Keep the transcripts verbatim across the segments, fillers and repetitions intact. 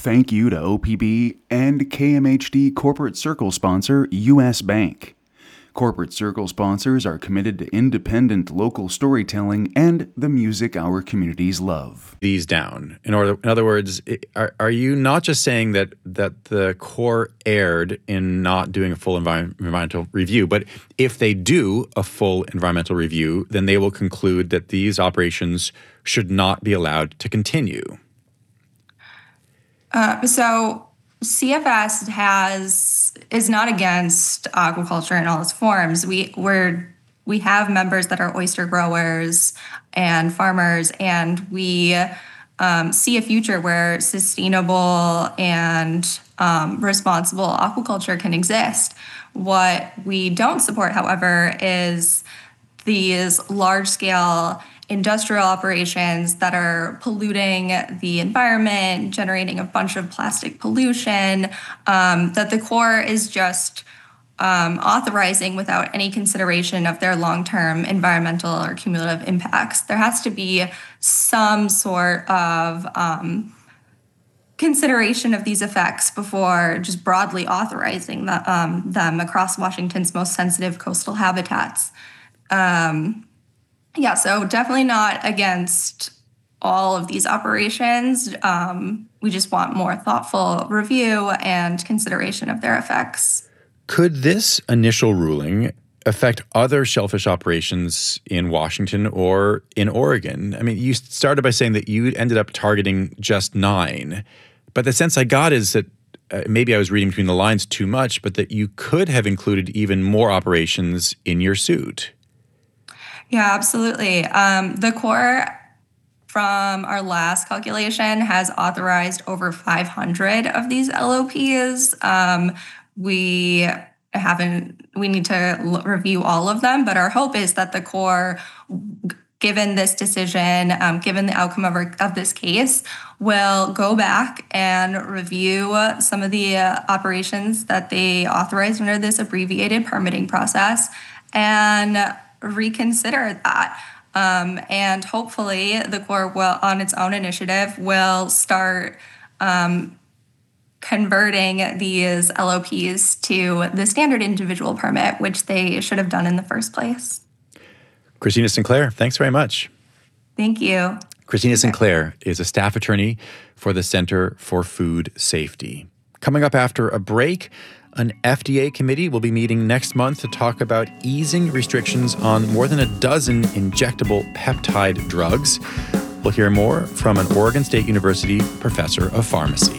Thank you to O P B and K M H D Corporate Circle sponsor U S Bank. Corporate Circle sponsors are committed to independent local storytelling and the music our communities love. These down. In order, in other words, are, are you not just saying that that the Corps erred in not doing a full envi- environmental review, but if they do a full environmental review, then they will conclude that these operations should not be allowed to continue? Uh, so C F S has is not against aquaculture in all its forms. We we're we have members that are oyster growers and farmers, and we um, see a future where sustainable and um, responsible aquaculture can exist. What we don't support, however, is these large-scale industrial operations that are polluting the environment, generating a bunch of plastic pollution, um, that the Corps is just um, authorizing without any consideration of their long-term environmental or cumulative impacts. There has to be some sort of um, consideration of these effects before just broadly authorizing the, um, them across Washington's most sensitive coastal habitats. Um, Yeah, so definitely not against all of these operations. Um, we just want more thoughtful review and consideration of their effects. Could this initial ruling affect other shellfish operations in Washington or in Oregon? I mean, you started by saying that you ended up targeting just nine, but the sense I got is that uh, maybe I was reading between the lines too much, but that you could have included even more operations in your suit. Yeah, absolutely. Um, the Corps, from our last calculation, has authorized over five hundred of these L O Ps. Um, we haven't, we need to l- review all of them, but our hope is that the Corps, given this decision, um, given the outcome of, our, of this case, will go back and review some of the uh, operations that they authorized under this abbreviated permitting process and reconsider that. Um, and hopefully the Corps will, on its own initiative, will start um, converting these L O Ps to the standard individual permit, which they should have done in the first place. Christina Sinclair, thanks very much. Thank you. Christina Sinclair is a staff attorney for the Center for Food Safety. Coming up after a break, an F D A committee will be meeting next month to talk about easing restrictions on more than a dozen injectable peptide drugs. We'll hear more from an Oregon State University professor of pharmacy.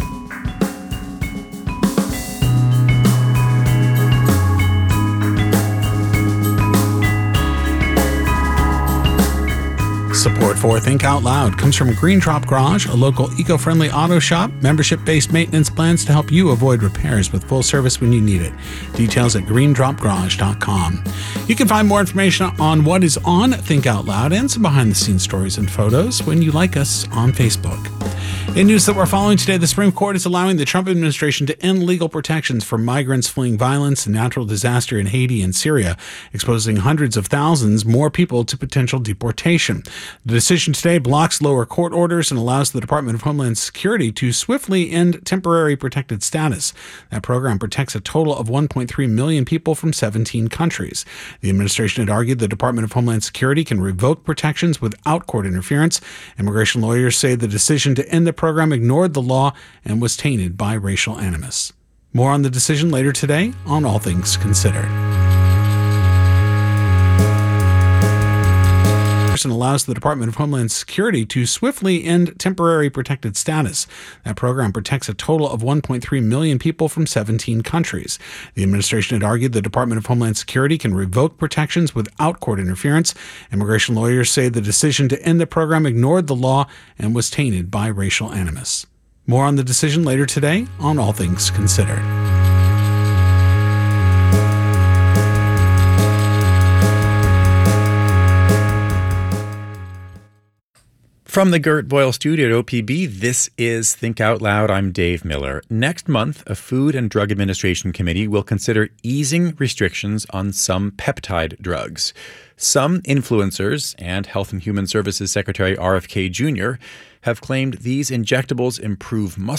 Support for Think Out Loud comes from Green Drop Garage, a local eco-friendly auto shop. Membership-based maintenance plans to help you avoid repairs with full service when you need it. Details at green drop garage dot com. You can find more information on what is on Think Out Loud and some behind-the-scenes stories and photos when you like us on Facebook. In news that we're following today, the Supreme Court is allowing the Trump administration to end legal protections for migrants fleeing violence and natural disaster in Haiti and Syria, exposing hundreds of thousands more people to potential deportation. The decision today blocks lower court orders and allows the Department of Homeland Security to swiftly end temporary protected status. That program protects a total of one point three million people from seventeen countries. The administration had argued the Department of Homeland Security can revoke protections without court interference. Immigration lawyers say the decision to end the program ignored the law and was tainted by racial animus. More on the decision later today on All Things Considered. And allows the Department of Homeland Security to swiftly end temporary protected status. That program protects a total of one point three million people from seventeen countries. The administration had argued the Department of Homeland Security can revoke protections without court interference. Immigration lawyers say the decision to end the program ignored the law and was tainted by racial animus. More on the decision later today on All Things Considered. From the Gert Boyle studio at O P B, this is Think Out Loud. I'm Dave Miller. Next month, a Food and Drug Administration committee will consider easing restrictions on some peptide drugs. Some influencers and Health and Human Services Secretary R F K Junior have claimed these injectables improve muscle